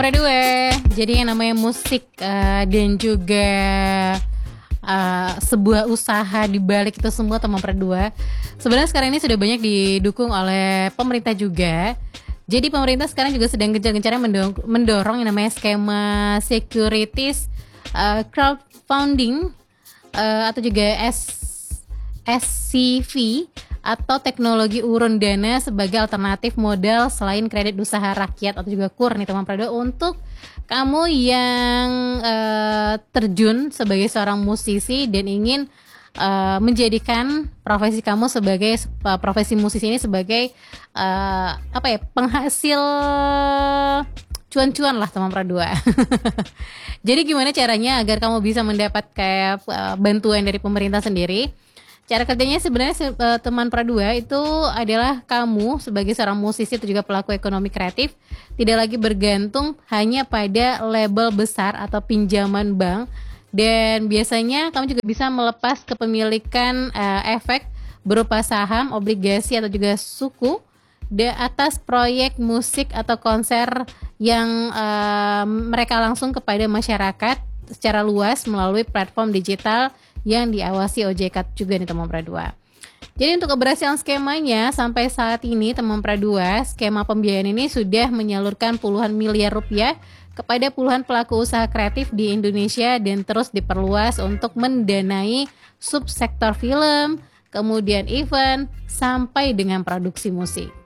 Pradua, jadi yang namanya musik dan juga sebuah usaha di balik itu semua teman Pradua. Sebenarnya sekarang ini sudah banyak didukung oleh pemerintah juga. Jadi pemerintah sekarang juga sedang gencar-gencarnya mendorong yang namanya skema securities crowdfunding atau juga SCV atau teknologi urun dana sebagai alternatif modal selain kredit usaha rakyat atau juga KUR nih teman Prado, untuk kamu yang terjun sebagai seorang musisi dan ingin menjadikan profesi kamu sebagai profesi musisi ini sebagai penghasil cuan-cuan lah teman Pradua. Jadi gimana caranya agar kamu bisa mendapat kayak bantuan dari pemerintah sendiri? Cara kerjanya sebenarnya teman Pradua itu adalah kamu sebagai seorang musisi atau juga pelaku ekonomi kreatif tidak lagi bergantung hanya pada label besar atau pinjaman bank, dan biasanya kamu juga bisa melepas kepemilikan efek berupa saham, obligasi atau juga suku atas proyek musik atau konser yang mereka langsung kepada masyarakat secara luas melalui platform digital yang diawasi OJK juga nih teman Pradua. Jadi untuk keberhasilan skemanya sampai saat ini teman Pradua, skema pembiayaan ini sudah menyalurkan puluhan miliar rupiah kepada puluhan pelaku usaha kreatif di Indonesia dan terus diperluas untuk mendanai subsektor film, kemudian event, sampai dengan produksi musik.